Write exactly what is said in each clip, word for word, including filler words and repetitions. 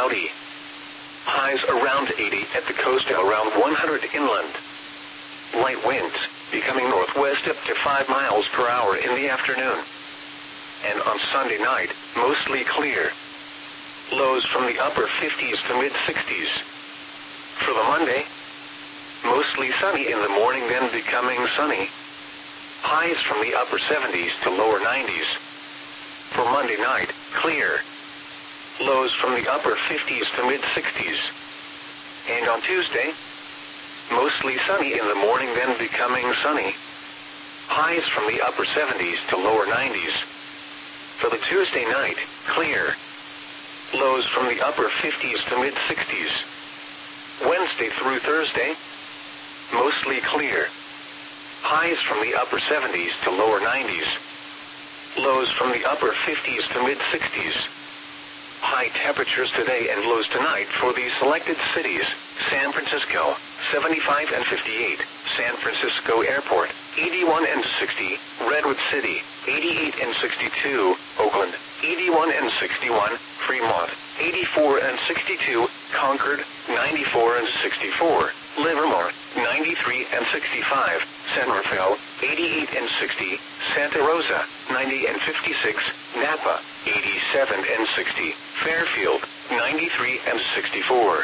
cloudy. Highs around eighty at the coast and around one hundred inland. Light winds, becoming northwest up to five miles per hour in the afternoon. And on Sunday night, mostly clear. Lows from the upper fifties to mid-sixties. For the Monday, mostly sunny in the morning, then becoming sunny. Highs from the upper seventies to lower nineties. For Monday night, clear. Lows from the upper fifties to mid-sixties. And on Tuesday, mostly sunny in the morning, then becoming sunny. Highs from the upper seventies to lower nineties. For the Tuesday night, clear. Lows from the upper fifties to mid-sixties. Wednesday through Thursday, mostly clear. Highs from the upper seventies to lower nineties. Lows from the upper fifties to mid-sixties. High temperatures today and lows tonight for the selected cities: San Francisco, seventy-five and fifty-eight, San Francisco Airport, eighty-one and sixty, Redwood City, eighty-eight and sixty-two, Oakland, eighty-one and sixty-one, Fremont, eighty-four and sixty-two, Concord, ninety-four and sixty-four, Livermore, ninety-three and sixty-five, San Rafael, eighty-eight and sixty, Santa Rosa, ninety and fifty-six, Napa, eighty-seven and sixty, Fairfield, ninety-three and sixty-four.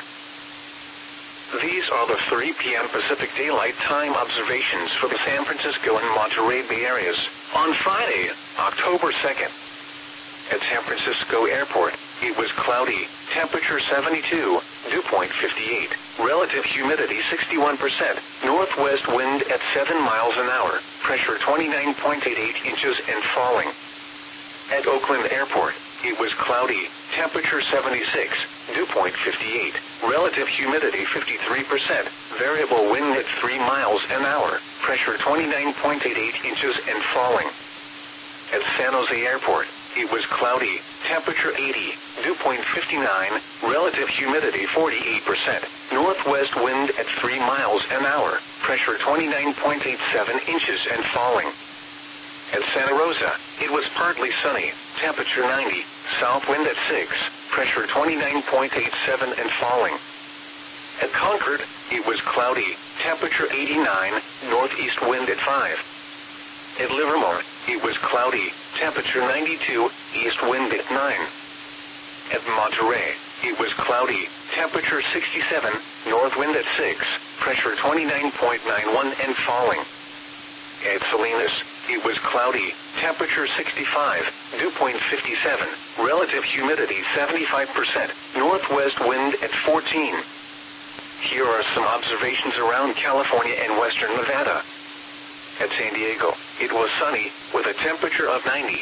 These are the three p m Pacific Daylight Time observations for the San Francisco and Monterey Bay areas on Friday, October second. At San Francisco Airport, it was cloudy, temperature seventy-two, dew point fifty-eight, relative humidity sixty-one percent, northwest wind at seven miles an hour, pressure twenty-nine point eight eight inches and falling. At Oakland Airport, it was cloudy, temperature seventy-six, dew point fifty-eight, relative humidity fifty-three percent, variable wind at three miles an hour, pressure twenty-nine point eight eight inches and falling. At San Jose Airport, it was cloudy, temperature eighty, dew point fifty-nine, relative humidity forty-eight percent, northwest wind at three miles an hour, pressure twenty-nine point eight seven inches and falling. At Santa Rosa, it was partly sunny, temperature ninety, south wind at six, pressure twenty-nine point eight seven and falling. At Concord, it was cloudy, temperature eighty-nine, northeast wind at five. At Livermore, it was cloudy, temperature ninety-two, east wind at nine. At Monterey, it was cloudy, temperature sixty-seven, north wind at six, pressure twenty-nine point nine one and falling. At Salinas, it was cloudy, temperature sixty-five, dew point fifty-seven, relative humidity seventy-five percent, northwest wind at fourteen. Here are some observations around California and western Nevada. At San Diego, it was sunny, with a temperature of ninety.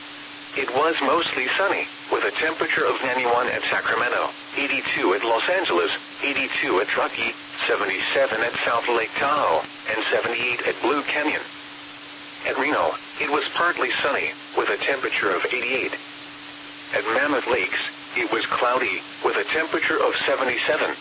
It was mostly sunny, with a temperature of ninety-one at Sacramento, eighty-two at Los Angeles, eighty-two at Truckee, seventy-seven at South Lake Tahoe, and seventy-eight at Blue Canyon. At Reno, it was partly sunny, with a temperature of eighty-eight. At Mammoth Lakes, it was cloudy, with a temperature of seventy-seven.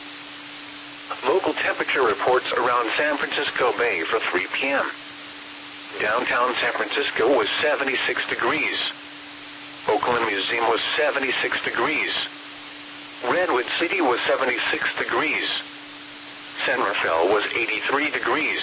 Local temperature reports around San Francisco Bay for three p m Downtown San Francisco was seventy-six degrees. Oakland Museum was seventy-six degrees. Redwood City was seventy-six degrees. San Rafael was eighty-three degrees.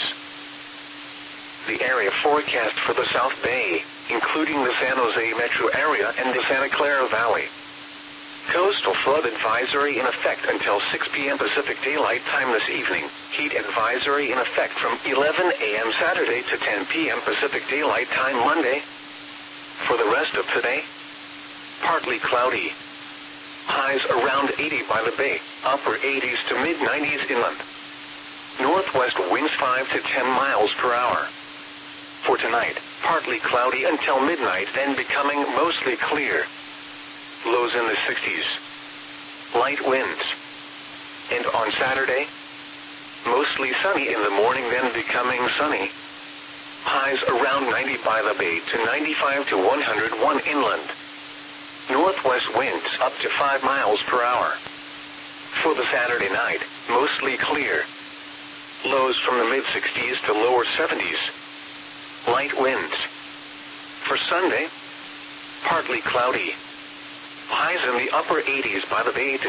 The area forecast for the South Bay, including the San Jose metro area and the Santa Clara Valley. Coastal flood advisory in effect until six p m Pacific Daylight Time this evening. Heat advisory in effect from eleven a m Saturday to ten p m Pacific Daylight Time Monday. For the rest of today, partly cloudy. Highs around eighty by the bay, upper eighties to mid nineties inland. Northwest winds five to ten miles per hour. For tonight, partly cloudy until midnight, then becoming mostly clear. Lows in the sixties. Light winds. And on Saturday, mostly sunny in the morning, then becoming sunny. Highs around ninety by the bay to ninety-five to one hundred one inland. Northwest winds up to five miles per hour. For the Saturday night, mostly clear. Lows from the mid-sixties to lower seventies. Light winds. For Sunday, partly cloudy. Highs in the upper eighties by the bay to